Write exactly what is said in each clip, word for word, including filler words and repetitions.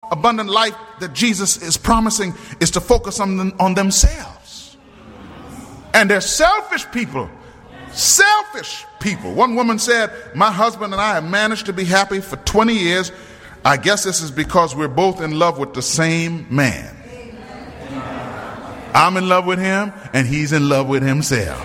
abundant life that Jesus is promising is to focus on them, on themselves. And they're selfish people. Selfish people. One woman said, my husband and I have managed to be happy for twenty years. I guess this is because we're both in love with the same man. I'm in love with him and he's in love with himself.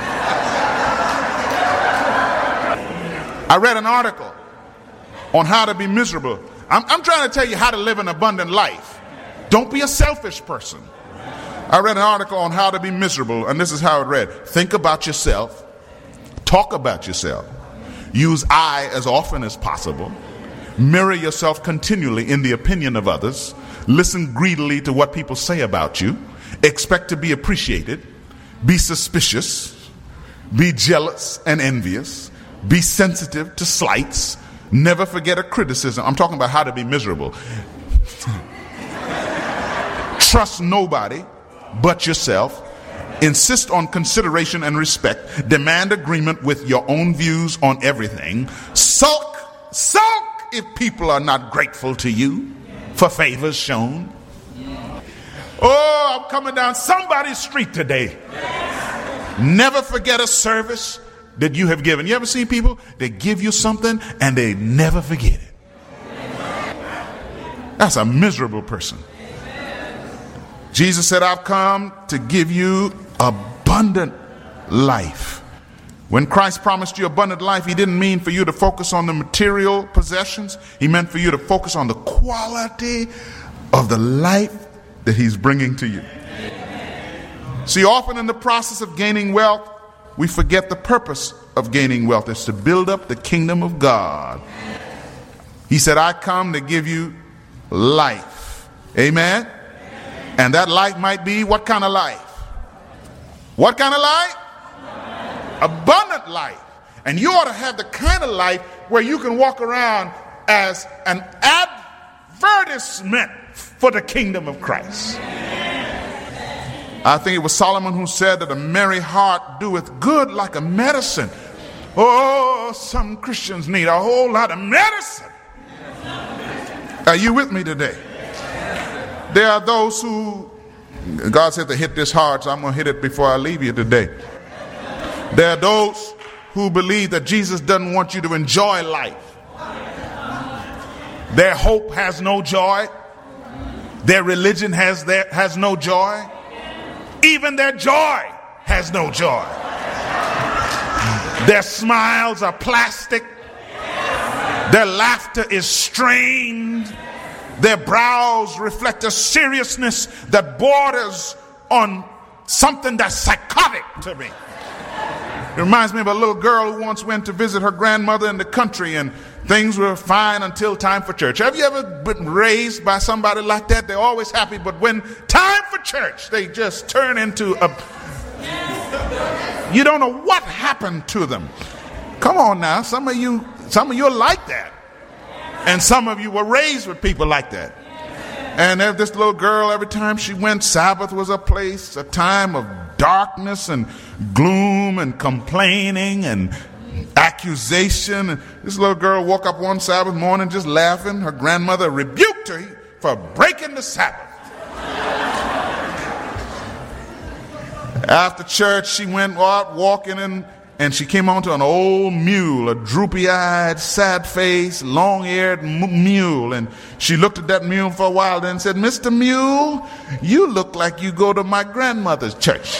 I read an article on how to be miserable. I'm, I'm trying to tell you how to live an abundant life. Don't be a selfish person. I read an article on how to be miserable, and this is how it read. Think about yourself. Talk about yourself. Use I as often as possible. Mirror yourself continually in the opinion of others. Listen greedily to what people say about you. Expect to be appreciated. Be suspicious. Be jealous and envious. Be sensitive to slights. Never forget a criticism. I'm talking about how to be miserable. Trust nobody but yourself. Insist on consideration and respect. Demand agreement with your own views on everything. Sulk, sulk if people are not grateful to you for favors shown. Oh, I'm coming down somebody's street today. Never forget a service that you have given. You ever see people, they give you something and they never forget it? That's a miserable person. Jesus said, I've come to give you abundant life. When Christ promised you abundant life, he didn't mean for you to focus on the material possessions. He meant for you to focus on the quality of the life that he's bringing to you. See, often in the process of gaining wealth, we forget the purpose of gaining wealth is to build up the kingdom of God. He said, I come to give you life. Amen. And that life might be what kind of life? What kind of life? Abundant life. And you ought to have the kind of life where you can walk around as an advertisement for the kingdom of Christ. I think it was Solomon who said that a merry heart doeth good like a medicine. Oh, some Christians need a whole lot of medicine. Are you with me today? There are those who, God said to hit this hard, so I'm going to hit it before I leave you today. There are those who believe that Jesus doesn't want you to enjoy life. Their hope has no joy. Their religion has, their, has no joy. Even their joy has no joy. Their smiles are plastic. Their laughter is strained. Their brows reflect a seriousness that borders on something that's psychotic to me. It reminds me of a little girl who once went to visit her grandmother in the country, and things were fine until time for church. Have you ever been raised by somebody like that? They're always happy, but when time for church, they just turn into a... You don't know what happened to them. Come on now, some of you, some of you are like that. And some of you were raised with people like that. And this little girl, every time she went, Sabbath was a place, a time of darkness and gloom and complaining and accusation. And this little girl woke up one Sabbath morning just laughing. Her grandmother rebuked her for breaking the Sabbath. After church, she went out walking in, and she came onto an old mule, a droopy-eyed, sad-faced, long-eared m- mule. And she looked at that mule for a while, then said, Mister Mule, you look like you go to my grandmother's church.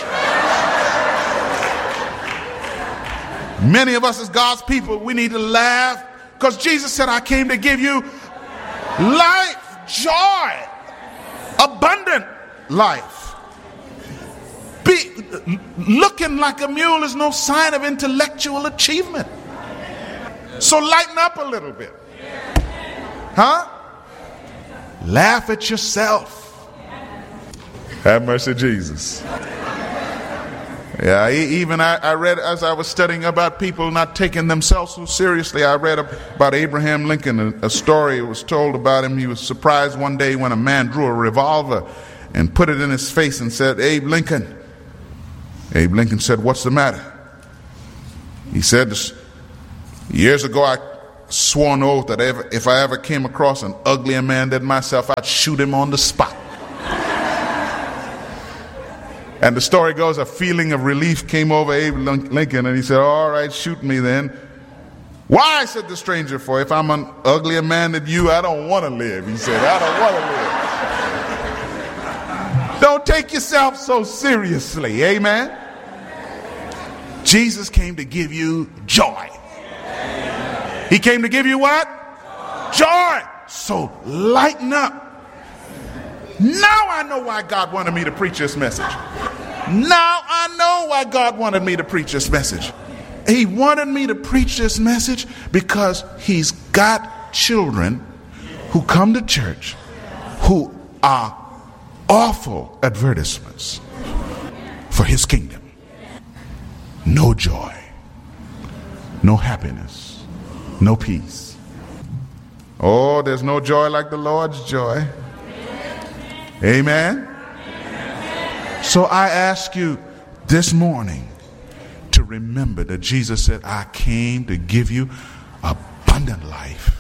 Many of us as God's people, we need to laugh because Jesus said, I came to give you life, joy, abundant life. Be, looking like a mule is no sign of intellectual achievement. So lighten up a little bit. Huh? Laugh at yourself. Have mercy, Jesus. Yeah, even I, I read as I was studying about people not taking themselves so seriously. I read about Abraham Lincoln, a, a story was told about him. He was surprised one day when a man drew a revolver and put it in his face and said, Abe Lincoln. Abe Lincoln said, what's the matter? He said, years ago I swore an oath that ever, if I ever came across an uglier man than myself, I'd shoot him on the spot. And the story goes, a feeling of relief came over Abe Lincoln, and he said, all right, shoot me then. Why, said the stranger, for if I'm an uglier man than you, I don't want to live. He said, I don't want to live. Don't take yourself so seriously, amen? Jesus came to give you joy. He came to give you what? Joy. So lighten up. Now I know why God wanted me to preach this message. Now I know why God wanted me to preach this message. He wanted me to preach this message because he's got children who come to church who are awful advertisements for his kingdom. No joy, no happiness, no peace. Oh, there's no joy like the Lord's joy. Amen. So I ask you this morning to remember that Jesus said, I came to give you abundant life.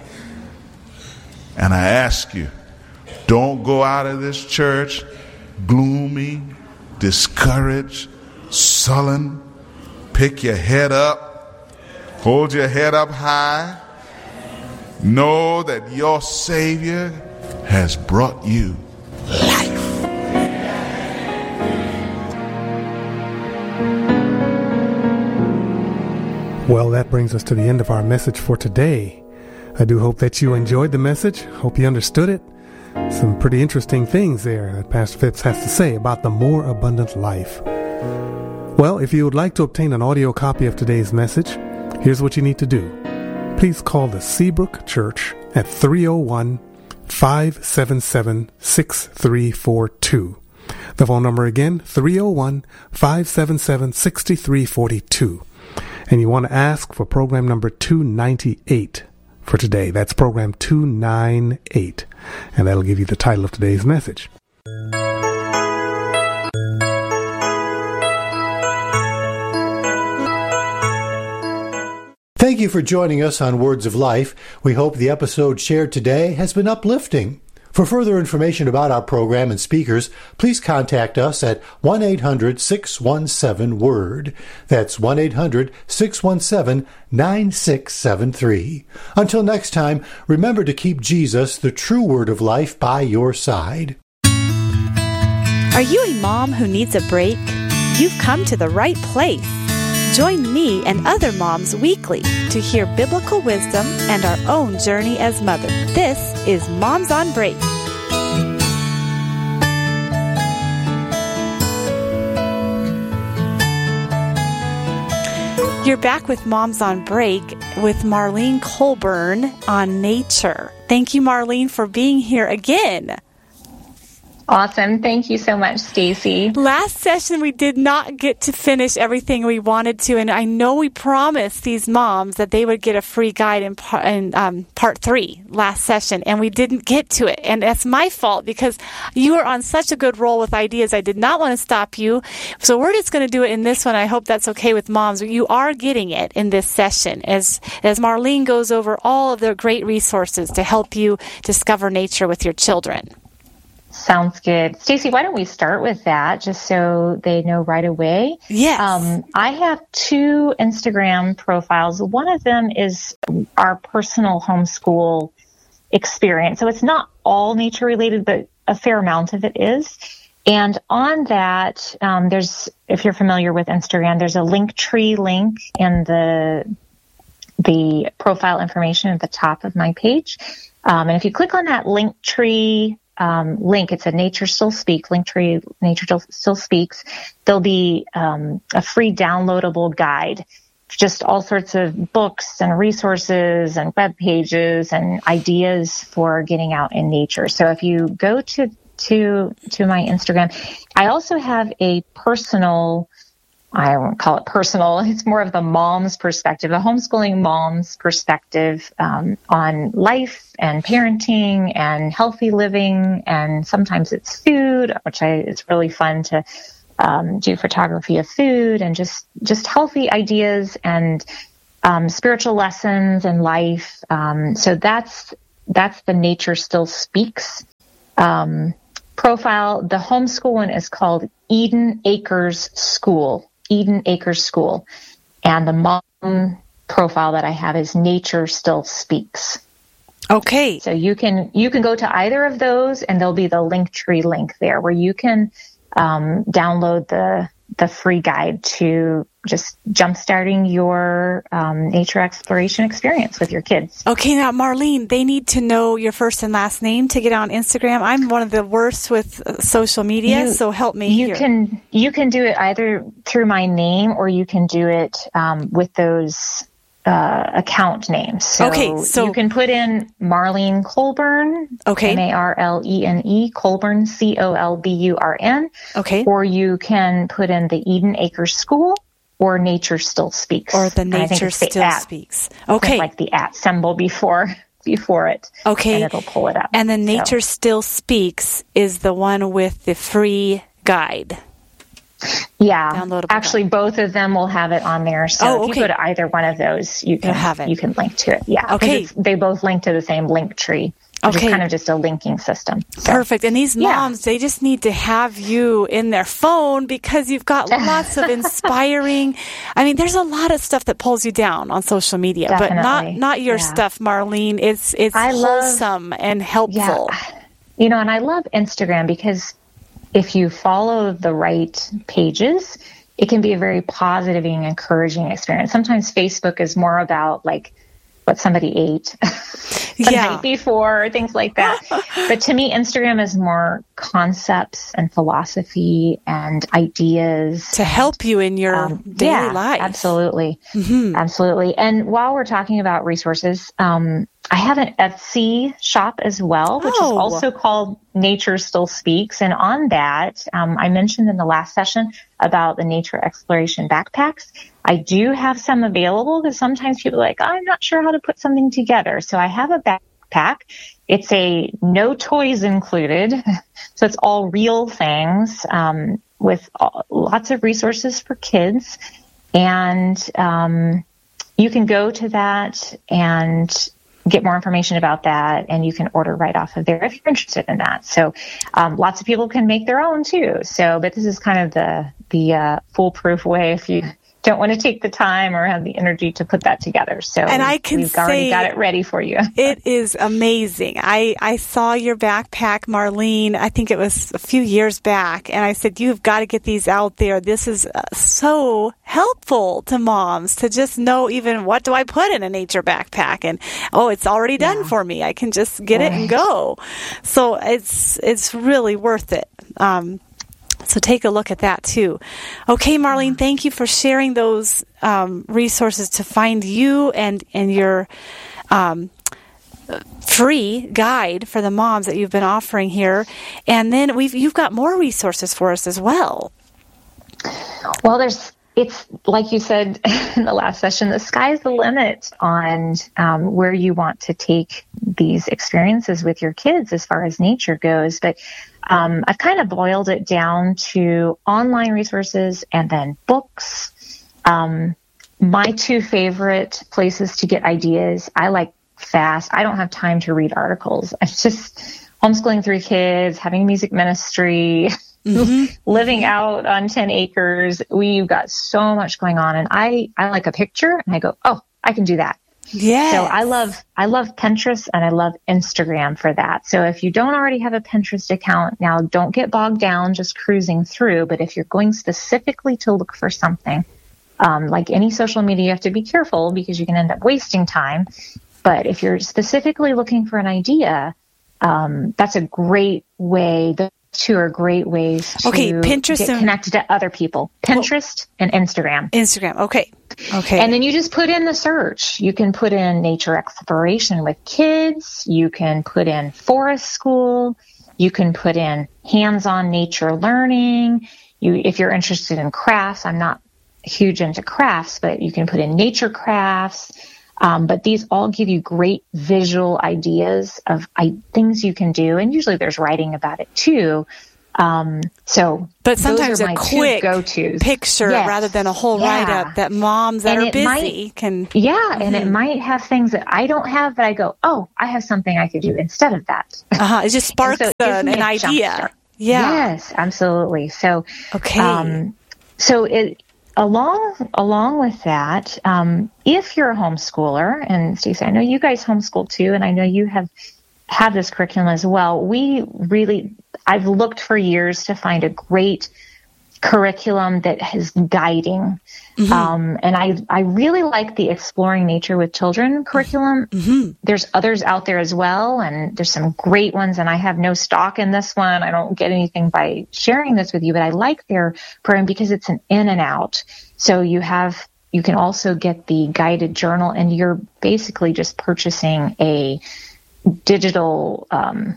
And I ask you, don't go out of this church gloomy, discouraged, sullen. Pick your head up. Hold your head up high. Know that your Savior has brought you life. Well, that brings us to the end of our message for today. I do hope that you enjoyed the message. Hope you understood it. Some pretty interesting things there that Pastor Phipps has to say about the more abundant life. Well, if you would like to obtain an audio copy of today's message, here's what you need to do. Please call the Seabrook Church at three oh one, five seven seven, six three four two. The phone number again, three oh one, five seven seven, six three four two. And you want to ask for program number two ninety-eight for today. That's program two ninety-eight. And that'll give you the title of today's message. Thank you for joining us on Words of Life. We hope the episode shared today has been uplifting. For further information about our program and speakers, please contact us at one eight hundred, six one seven, W O R D. That's one eight hundred, six one seven, nine six seven three. Until next time, remember to keep Jesus, the true Word of Life, by your side. Are you a mom who needs a break? You've come to the right place. Join me and other moms weekly to hear biblical wisdom and our own journey as mothers. This is Moms on Break. You're back with Moms on Break with Marlene Colburn on nature. Thank you, Marlene, for being here again. Awesome. Thank you so much, Stacy. Last session, we did not get to finish everything we wanted to, and I know we promised these moms that they would get a free guide in, par- in um, part three last session, and we didn't get to it. And that's my fault because you were on such a good roll with ideas. I did not want to stop you. So we're just going to do it in this one. I hope that's okay with moms. You are getting it in this session as, as Marlene goes over all of their great resources to help you discover nature with your children. Sounds good. Stacy, why don't we start with that just so they know right away? Yes. Um, I have two Instagram profiles. One of them is our personal homeschool experience. So it's not all nature related, but a fair amount of it is. And on that, um, there's, if you're familiar with Instagram, there's a Linktree link in the, the profile information at the top of my page. Um, and if you click on that Linktree Um, link, it's a Nature Still Speaks, Linktree Nature Still Speaks. There'll be um, a free downloadable guide, just all sorts of books and resources and web pages and ideas for getting out in nature. So if you go to to to my Instagram, I also have a personal, I won't call it personal, it's more of the mom's perspective, a homeschooling mom's perspective um, on life and parenting and healthy living. And sometimes it's food, which I, it's really fun to um, do photography of food and just, just healthy ideas and um, spiritual lessons and life. Um, so that's that's the Nature Still Speaks um, profile. The homeschool one is called Eden Acres School. Eden Acres School, and the mom profile that I have is Nature Still Speaks. Okay. So you can you can go to either of those, and there'll be the Linktree link there where you can um, download the the free guide to just jumpstarting your um, nature exploration experience with your kids. Okay, now Marlene, they need to know your first and last name to get on Instagram. I'm one of the worst with uh, social media, you, so help me you here. can you can do it either through my name, or you can do it um, with those uh, account names. So, okay, so you can put in Marlene Colburn, okay. M A R L E N E, Colburn, C O L B U R N. Okay. Or you can put in the Eden Acres School, or Nature Still Speaks. Or the Nature Still at, Speaks. Okay. Like the at symbol before before it. Okay. And it'll pull it up. And the Nature so. Still Speaks is the one with the free guide. Yeah. Downloadable Actually, guide. both of them will have it on there. So oh, if okay. you go to either one of those, you can You'll have it. You can link to it. Yeah. Okay. They both link to the same link tree. Which Okay. is kind of just a linking system. So. Perfect. And these moms, yeah. they just need to have you in their phone because you've got lots of inspiring. I mean, there's a lot of stuff that pulls you down on social media, Definitely. but not not your yeah. stuff, Marlene. It's it's I wholesome love, and helpful. Yeah. You know, and I love Instagram because if you follow the right pages, it can be a very positive and encouraging experience. Sometimes Facebook is more about like what somebody ate the yeah. night before, things like that. But to me, Instagram is more concepts and philosophy and ideas. To help you in your um, daily yeah, life. Absolutely. Mm-hmm. Absolutely. And while we're talking about resources, um, I have an Etsy shop as well, which oh. is also called Nature Still Speaks. And on that, um, I mentioned in the last session about the nature exploration backpacks. I do have some available because sometimes people are like, I'm not sure how to put something together. So I have a backpack. It's a no toys included. So it's all real things um, with all, lots of resources for kids. And um, you can go to that and get more information about that, and you can order right off of there if you're interested in that. So um, lots of people can make their own too. So, but this is kind of the the uh, foolproof way if you don't want to take the time or have the energy to put that together. So and I can we've say already got it ready for you. It is amazing. I, I saw your backpack, Marlene, I think it was a few years back, and I said, you've got to get these out there. This is uh, so helpful to moms to just know even what do I put in a nature backpack, and oh, it's already done Yeah. for me. I can just get right. it and go. So it's it's really worth it. Um, So take a look at that too. Okay, Marlene, thank you for sharing those um, resources to find you and, and your um, free guide for the moms that you've been offering here. And then we've you've got more resources for us as well. Well, there's it's like you said in the last session, the sky's the limit on um, where you want to take these experiences with your kids as far as nature goes. But um, I've kind of boiled it down to online resources and then books. Um, my two favorite places to get ideas, I like fast. I don't have time to read articles. I'm just homeschooling three kids, having music ministry, mm-hmm. living out on ten acres. We've got so much going on, and I, I like a picture and I go, oh, I can do that. Yeah. So I love, I love Pinterest and I love Instagram for that. So if you don't already have a Pinterest account, now don't get bogged down just cruising through. But if you're going specifically to look for something, um, like any social media, you have to be careful because you can end up wasting time. But if you're specifically looking for an idea, um, that's a great way. The two are great ways to okay, Pinterest get and, connected to other people. Pinterest well, and Instagram. Instagram. Okay. Okay. And then you just put in the search. You can put in nature exploration with kids. You can put in forest school. You can put in hands-on nature learning. You, if you're interested in crafts, I'm not huge into crafts, but you can put in nature crafts. Um, but these all give you great visual ideas of I, things you can do. And usually there's writing about it too. Um, so, but sometimes those are a my quick two go-tos. picture Yes. rather than a whole Yeah. write-up that moms that And are it busy might- can. Yeah, Mm-hmm. and it might have things that I don't have, but I go, oh, I have something I could do instead of that. Uh-huh. It just sparks so it gives an, me an a jump idea. start. Yeah. Yes, absolutely. So, Okay. um, so it along along with that, um, if you're a homeschooler, and Stacey, I know you guys homeschool too, and I know you have had this curriculum as well. We really, I've looked for years to find a great curriculum that is guiding. Mm-hmm. Um, and I, I really like the Exploring Nature with Children curriculum. Mm-hmm. There's others out there as well, and there's some great ones, and I have no stock in this one. I don't get anything by sharing this with you, but I like their program because it's an in and out. So you have, you can also get the guided journal, and you're basically just purchasing a digital, um,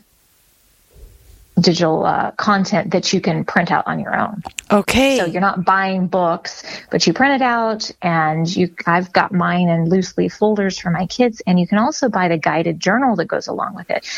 digital uh, content that you can print out on your own. Okay. So you're not buying books, but you print it out, and you. I've got mine in loose leaf folders for my kids, and you can also buy the guided journal that goes along with it.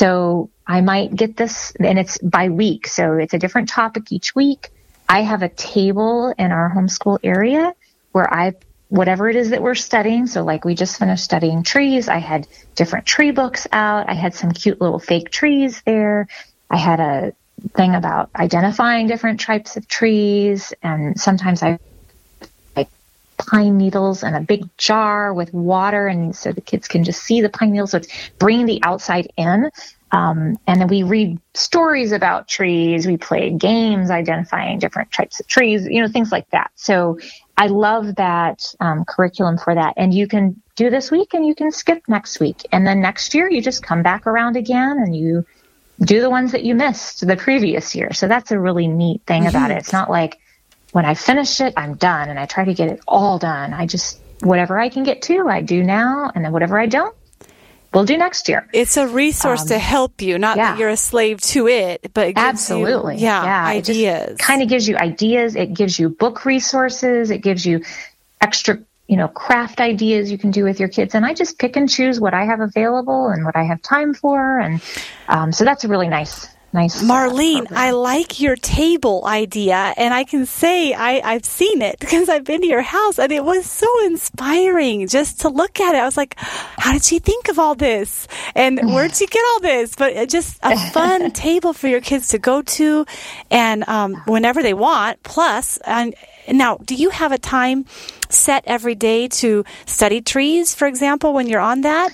So I might get this, and it's by week, so it's a different topic each week. I have a table in our homeschool area where I, whatever it is that we're studying. So like we just finished studying trees. I had different tree books out. I had some cute little fake trees there. I had a thing about identifying different types of trees, and sometimes I like pine needles in a big jar with water, and so the kids can just see the pine needles. So it's bringing the outside in. Um, and then we read stories about trees. We play games identifying different types of trees, you know, things like that. So I love that um, curriculum for that. And you can do this week and you can skip next week. And then next year you just come back around again and you do the ones that you missed the previous year. So that's a really neat thing mm-hmm. about it. It's not like when I finish it, I'm done and I try to get it all done. I just, whatever I can get to, I do now. And then whatever I don't, we'll do next year. It's a resource um, to help you, not yeah. that you're a slave to it, but it gives Absolutely. you yeah, yeah, ideas. It kind of gives you ideas. It gives you book resources. It gives you extra, you know, craft ideas you can do with your kids. And I just pick and choose what I have available and what I have time for. And um, so that's a really nice Nice. Marlene, I like your table idea, and I can say I, I've seen it because I've been to your house, and it was so inspiring just to look at it. I was like, how did she think of all this? And where'd she get all this? But just a fun table for your kids to go to and um, whenever they want. Plus, and now, do you have a time set every day to study trees, for example, when you're on that?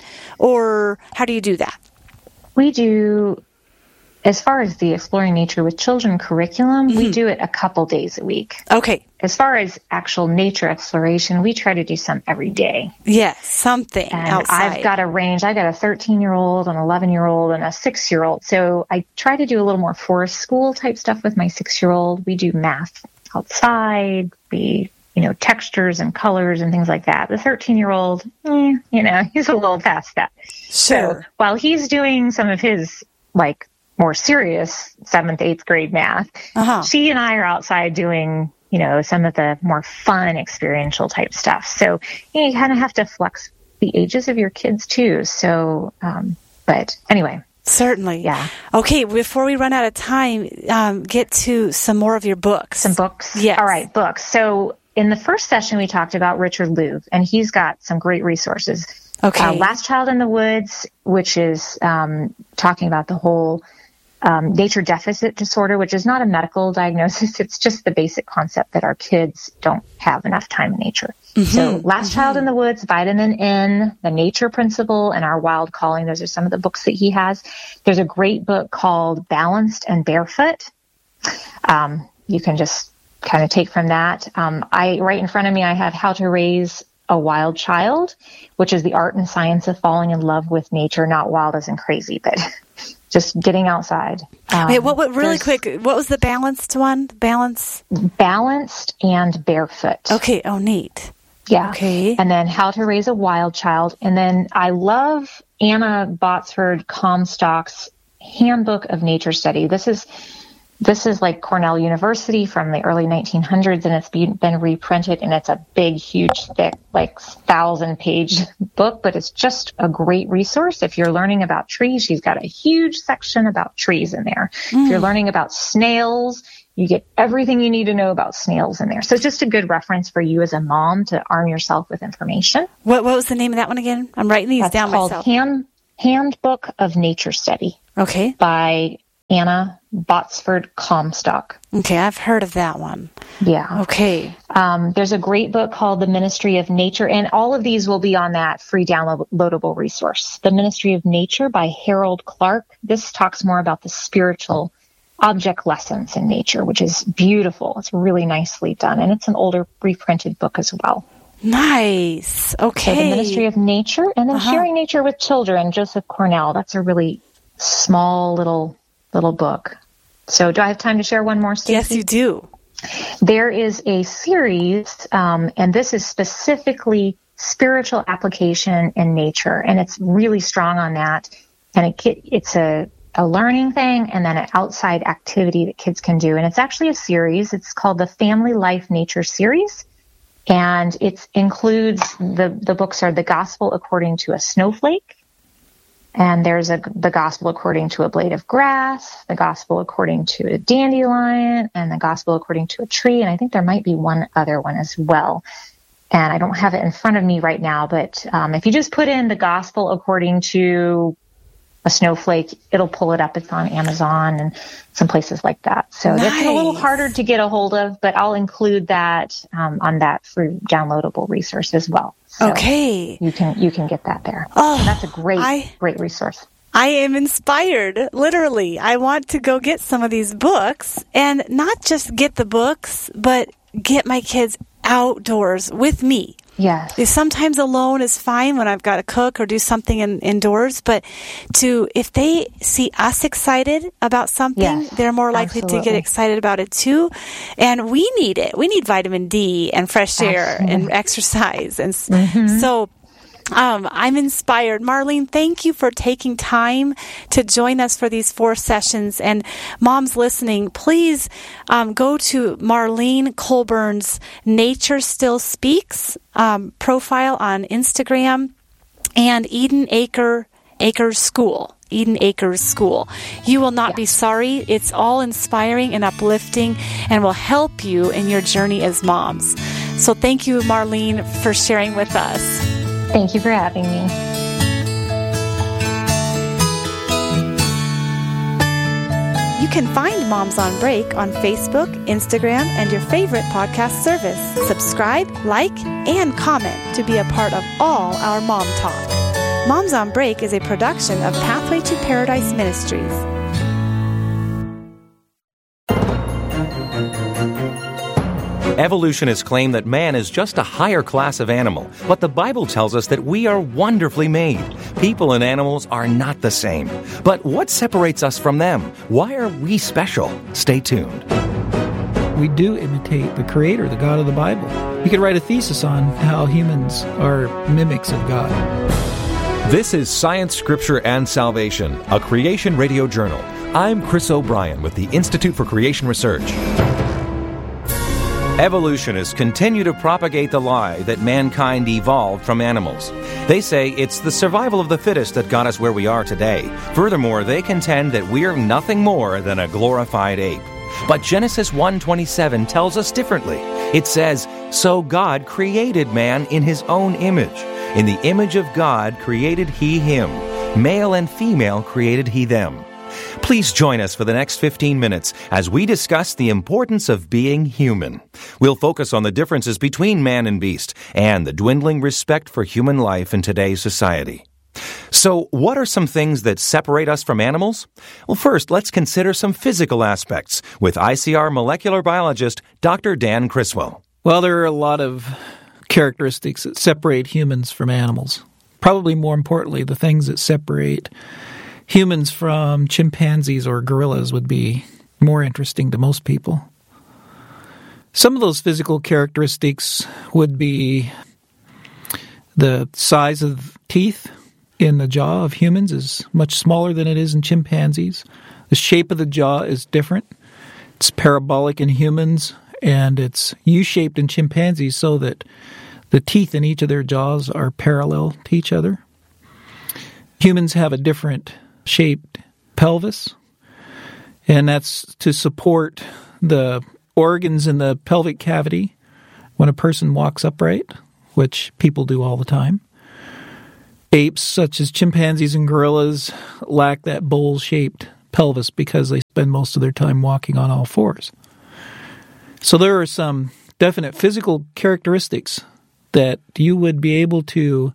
Or how do you do that? We do... As far as the Exploring Nature with Children curriculum, mm-hmm. we do it a couple days a week. Okay. As far as actual nature exploration, we try to do some every day. Yes, something and outside. I've got a range. I got a thirteen-year-old, an eleven-year-old, and a six-year-old. So I try to do a little more forest school type stuff with my six-year-old. We do math outside. We, you know, textures and colors and things like that. The thirteen-year-old, eh, you know, he's a little past that. Sure. So while he's doing some of his, like, more serious seventh, eighth grade math. Uh-huh. She and I are outside doing, you know, some of the more fun experiential type stuff. So you know, you kind of have to flex the ages of your kids too. So, um, but anyway. Certainly. Yeah. Okay. Before we run out of time, um, get to some more of your books. Some books. Yes. All right. Books. So in the first session, we talked about Richard Louv, and he's got some great resources. Okay. Uh, Last Child in the Woods, which is um, talking about the whole Um, nature deficit disorder, which is not a medical diagnosis. It's just the basic concept that our kids don't have enough time in nature. Mm-hmm. So Last mm-hmm. Child in the Woods, Vitamin N, The Nature Principle, and Our Wild Calling. Those are some of the books that he has. There's a great book called Balanced and Barefoot. Um, you can just kind of take from that. Um, I right in front of me, I have How to Raise a Wild Child, which is the art and science of falling in love with nature, not wild as in crazy, but just getting outside. Um, Wait, what, what, really quick, what was the balanced one? Balance? Balanced and Barefoot. Okay. Oh, neat. Yeah. Okay. And then How to Raise a Wild Child. And then I love Anna Botsford Comstock's Handbook of Nature Study. This is this is like Cornell University from the early nineteen hundreds, and it's been, been reprinted, and it's a big, huge, thick, like thousand-page book, but it's just a great resource. If you're learning about trees, she's got a huge section about trees in there. Mm. If you're learning about snails, you get everything you need to know about snails in there. So it's just a good reference for you as a mom to arm yourself with information. What, what was the name of that one again? I'm writing these That's down called myself. Hand, Handbook of Nature Study. Okay. By Anna Botsford Comstock. Okay, I've heard of that one. Yeah. Okay. Um, there's a great book called The Ministry of Nature, and all of these will be on that free downloadable resource. The Ministry of Nature by Harold Clark. This talks more about the spiritual object lessons in nature, which is beautiful. It's really nicely done, and it's an older reprinted book as well. Nice. Okay. So The Ministry of Nature, and then uh-huh. Sharing Nature with Children, Joseph Cornell. That's a really small little little book. So do I have time to share one more, Stacey? Yes, you do. There is a series, um, and this is specifically spiritual application in nature, and it's really strong on that. And it, it's a, a learning thing and then an outside activity that kids can do. And it's actually a series. It's called the Family Life Nature Series. And it includes, the, the books are The Gospel According to a Snowflake, and there's a, the Gospel According to a Blade of Grass, the Gospel According to a Dandelion, and the Gospel According to a Tree. And I think there might be one other one as well. And I don't have it in front of me right now, but um, if you just put in the Gospel According to a Snowflake, it'll pull it up. It's on Amazon and some places like that. So nice. That's a little harder to get a hold of, but I'll include that um, on that free downloadable resource as well. So okay. You can you can get that there. Oh, so that's a great, I, great resource. I am inspired, literally. I want to go get some of these books, and not just get the books, but get my kids outdoors with me. Yes. Sometimes alone is fine when I've got to cook or do something in, indoors, but to if they see us excited about something, yes, they're more likely absolutely. to get excited about it too. And we need it. We need vitamin D and fresh air absolutely. And exercise. And mm-hmm. so Um, I'm inspired. Marlene, thank you for taking time to join us for these four sessions. And moms listening, please um, go to Marlene Colburn's Nature Still Speaks um, profile on Instagram and Eden Acre Acres School. Eden Acres School. You will not yeah. be sorry. It's all inspiring and uplifting and will help you in your journey as moms. So thank you, Marlene, for sharing with us. Thank you for having me. You can find Moms on Break on Facebook, Instagram, and your favorite podcast service. Subscribe, like, and comment to be a part of all our Mom Talk. Moms on Break is a production of Pathway to Paradise Ministries. Evolutionists claim that man is just a higher class of animal, but the Bible tells us that we are wonderfully made. People and animals are not the same. But what separates us from them? Why are we special? Stay tuned. We do imitate the Creator, the God of the Bible. You could write a thesis on how humans are mimics of God. This is Science, Scripture, and Salvation, a Creation Radio Journal. I'm Chris O'Brien with the Institute for Creation Research. Evolutionists continue to propagate the lie that mankind evolved from animals. They say it's the survival of the fittest that got us where we are today. Furthermore, they contend that we're nothing more than a glorified ape. But Genesis one twenty-seven tells us differently. It says, "So God created man in his own image. In the image of God created he him. Male and female created he them." Please join us for the next fifteen minutes as we discuss the importance of being human. We'll focus on the differences between man and beast and the dwindling respect for human life in today's society. So, what are some things that separate us from animals? Well, first, let's consider some physical aspects with I C R molecular biologist Doctor Dan Criswell. Well, there are a lot of characteristics that separate humans from animals. Probably more importantly, the things that separate humans from chimpanzees or gorillas would be more interesting to most people. Some of those physical characteristics would be the size of teeth in the jaw of humans is much smaller than it is in chimpanzees. The shape of the jaw is different. It's parabolic in humans, and it's U-shaped in chimpanzees so that the teeth in each of their jaws are parallel to each other. Humans have a different shaped pelvis, and that's to support the organs in the pelvic cavity when a person walks upright, which people do all the time. Apes, such as chimpanzees and gorillas, lack that bowl-shaped pelvis because they spend most of their time walking on all fours. So there are some definite physical characteristics that you would be able to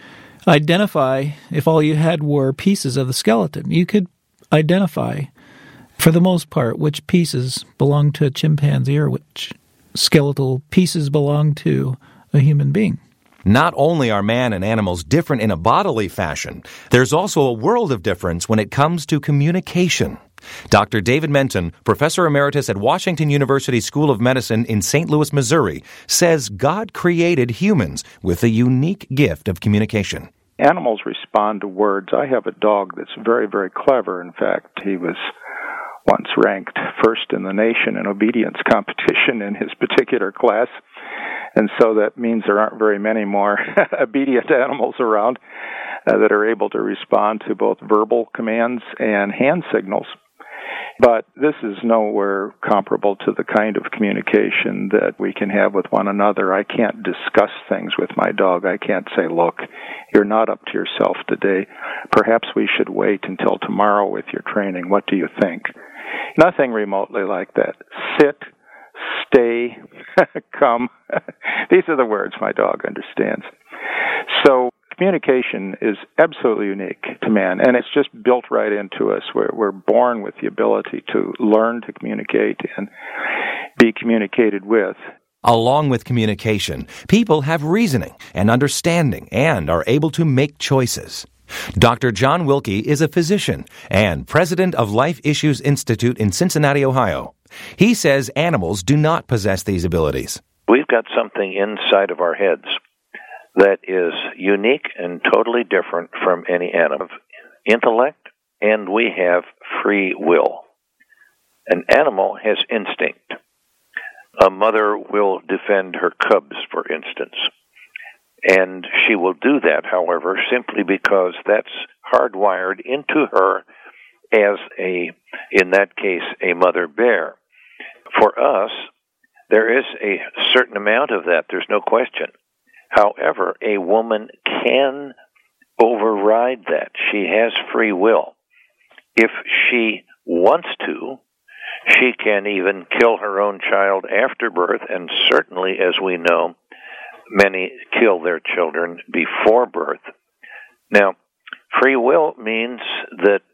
identify if all you had were pieces of the skeleton. You could identify, for the most part, which pieces belong to a chimpanzee or which skeletal pieces belong to a human being. Not only are man and animals different in a bodily fashion, there's also a world of difference when it comes to communication. Doctor David Menton, professor emeritus at Washington University School of Medicine in Saint Louis, Missouri, says God created humans with a unique gift of communication. Animals respond to words. I have a dog that's very, very clever. In fact, he was once ranked first in the nation in obedience competition in his particular class. And so that means there aren't very many more obedient animals around uh, that are able to respond to both verbal commands and hand signals. But this is nowhere comparable to the kind of communication that we can have with one another. I can't discuss things with my dog. I can't say, look, you're not up to yourself today. Perhaps we should wait until tomorrow with your training. What do you think? Nothing remotely like that. Sit, stay, come. These are the words my dog understands. So communication is absolutely unique to man, and it's just built right into us. We're, we're born with the ability to learn to communicate and be communicated with. Along with communication, people have reasoning and understanding and are able to make choices. Doctor John Wilkie is a physician and president of Life Issues Institute in Cincinnati, Ohio. He says animals do not possess these abilities. We've got something inside of our heads that is unique and totally different from any animal. Intellect, and we have free will. An animal has instinct. A mother will defend her cubs, for instance. And she will do that, however, simply because that's hardwired into her as a, in that case, a mother bear. For us, there is a certain amount of that, there's no question. However, a woman can override that. She has free will. If she wants to, she can even kill her own child after birth, and certainly, as we know, many kill their children before birth. Now, free will means that